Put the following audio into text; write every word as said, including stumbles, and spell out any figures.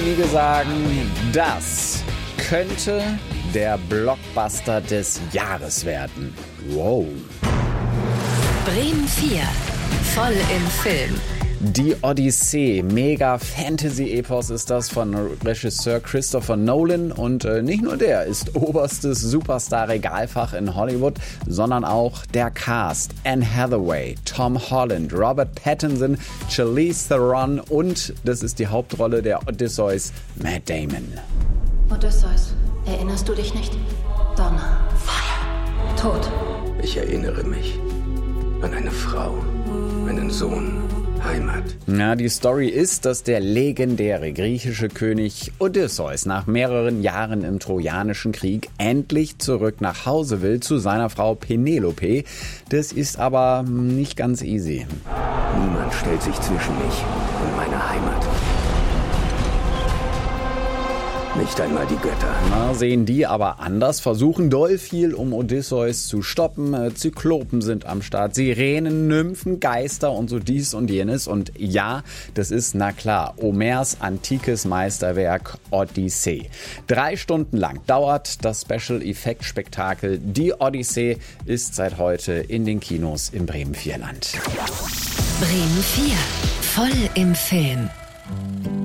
Einige sagen, das könnte der Blockbuster des Jahres werden. Wow. Bremen vier. Voll im Film. Die Odyssee, Mega-Fantasy-Epos ist das von Regisseur Christopher Nolan. Und äh, nicht nur der ist oberstes Superstar-Regalfach in Hollywood, sondern auch der Cast. Anne Hathaway, Tom Holland, Robert Pattinson, Charlize Theron und, das ist die Hauptrolle der Odysseus, Matt Damon. Odysseus, erinnerst du dich nicht? Donner, Feuer, Tod. Ich erinnere mich an eine Frau, einen Sohn, Heimat. Ja, die Story ist, dass der legendäre griechische König Odysseus nach mehreren Jahren im Trojanischen Krieg endlich zurück nach Hause will zu seiner Frau Penelope. Das ist aber nicht ganz easy. Niemand stellt sich zwischen mich und meine Heimat. Nicht einmal die Götter. Na, sehen die aber anders, versuchen doll viel, um Odysseus zu stoppen. Äh, Zyklopen sind am Start, Sirenen, Nymphen, Geister und so dies und jenes. Und ja, das ist, na klar, Homers antikes Meisterwerk Odyssee. Drei Stunden lang dauert das Special-Effekt-Spektakel. Die Odyssee ist seit heute in den Kinos im Bremen-Vierland. Bremen vier. Voll im Film.